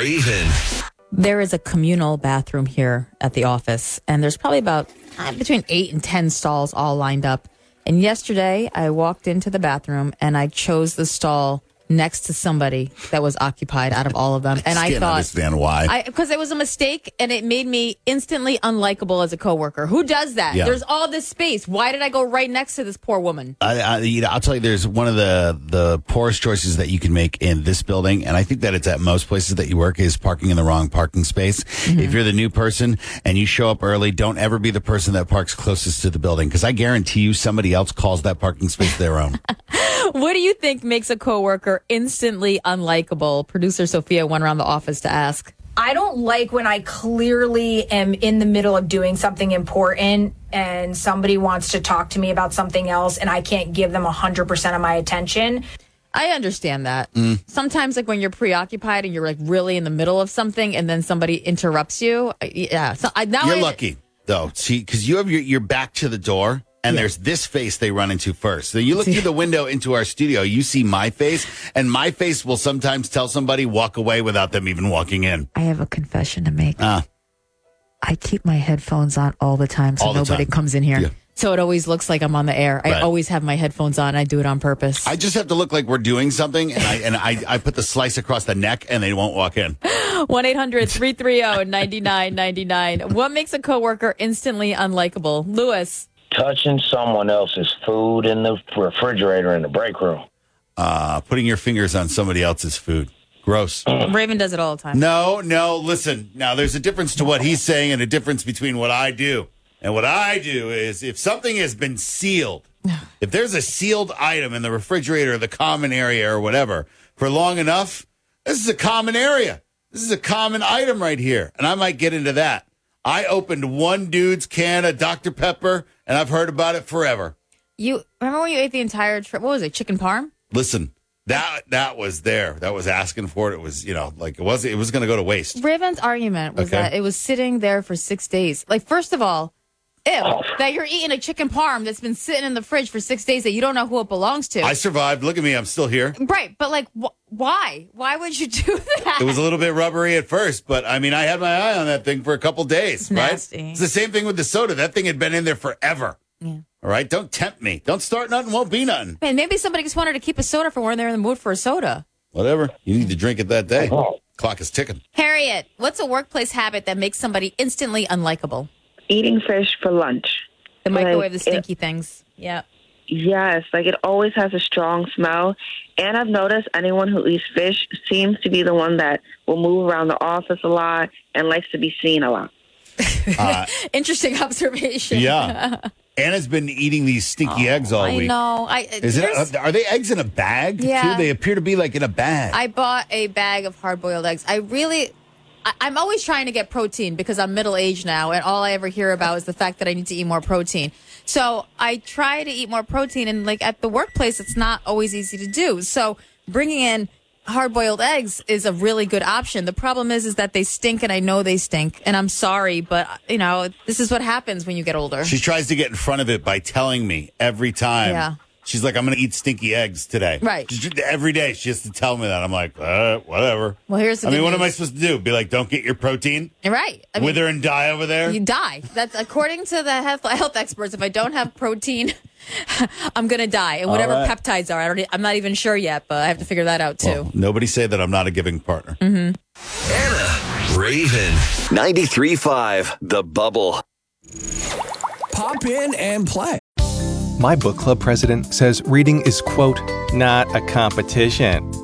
Raven. There is a communal bathroom here at the office, and there's probably about between 8 and 10 stalls all lined up. And yesterday, I walked into the bathroom, and I chose the stall next to somebody that was occupied out of all of them. And I can't thought, understand why. Because it was a mistake, and it made me instantly unlikable as a coworker. Who does that? Yeah. There's all this space. Why did I go right next to this poor woman? I'll tell you, there's one of the poorest choices that you can make in this building, and I think that it's at most places that you work, is parking in the wrong parking space. Mm-hmm. If you're the new person and you show up early, don't ever be the person that parks closest to the building, because I guarantee you somebody else calls that parking space their own. What do you think makes a coworker instantly unlikable? Producer Sophia went around the office to ask. I don't like when I clearly am in the middle of doing something important and somebody wants to talk to me about something else and I can't give them 100% of my attention. I understand that. Sometimes, like when you're preoccupied and you're like really in the middle of something and then somebody interrupts you. Yeah. So you're lucky, though, because you have your back to the door. And there's this face they run into first. So you look through the window into our studio, you see my face, and my face will sometimes tell somebody walk away without them even walking in. I have a confession to make. I keep my headphones on all the time so nobody comes in here. Yeah. So it always looks like I'm on the air. I always have my headphones on. I do it on purpose. I just have to look like we're doing something, and I put the slice across the neck, and they won't walk in. 1-800-330-9999. What makes a coworker instantly unlikable? Lewis. Touching someone else's food in the refrigerator in the break room. Putting your fingers on somebody else's food. Gross. Raven does it all the time. No, listen. Now, there's a difference to what he's saying and a difference between what I do. And what I do is, if something has been sealed, if there's a sealed item in the refrigerator or the common area or whatever for long enough, this is a common area. This is a common item right here. And I might get into that. I opened one dude's can of Dr. Pepper, and I've heard about it forever. You remember when you ate the entire trip? What was it? Chicken parm? Listen, that was there. That was asking for it. It was, like it was going to go to waste. Raven's argument was that it was sitting there for 6 days. Like, first of all, that you're eating a chicken parm that's been sitting in the fridge for 6 days that you don't know who it belongs to. I survived. Look at me. I'm still here. Right. But like, why? Why would you do that? It was a little bit rubbery at first, but I mean, I had my eye on that thing for a couple days, right? Nasty. It's the same thing with the soda. That thing had been in there forever. Yeah. All right. Don't tempt me. Don't start nothing. Won't be nothing. Man, maybe somebody just wanted to keep a soda for when they're in the mood for a soda. Whatever. You need to drink it that day. Clock is ticking. Harriet, what's a workplace habit that makes somebody instantly unlikable? Eating fish for lunch. The microwave, the stinky things. Yeah. Yes, it always has a strong smell. And I've noticed anyone who eats fish seems to be the one that will move around the office a lot and likes to be seen a lot. Interesting observation. Yeah. Anna's been eating these stinky eggs all week. I know. Are they eggs in a bag? Yeah. Too? They appear to be like in a bag. I bought a bag of hard-boiled eggs. I'm always trying to get protein because I'm middle-aged now, and all I ever hear about is the fact that I need to eat more protein. So I try to eat more protein, and at the workplace, it's not always easy to do. So bringing in hard-boiled eggs is a really good option. The problem is that they stink, and I know they stink, and I'm sorry, but, this is what happens when you get older. She tries to get in front of it by telling me every time. Yeah. She's like, I'm going to eat stinky eggs today. Right. Every day she has to tell me that. I'm like, whatever. Well, here's the good what news. am I supposed to do? Be like, don't get your protein? Right. Wither and die over there? You die. That's according to the health experts. If I don't have protein, I'm going to die. And whatever peptides are, I'm not even sure yet, but I have to figure that out too. Well, nobody say that I'm not a giving partner. Mm-hmm. Anna, Raven. 93.5, The Bubble. Pop in and play. My book club president says reading is, quote, not a competition.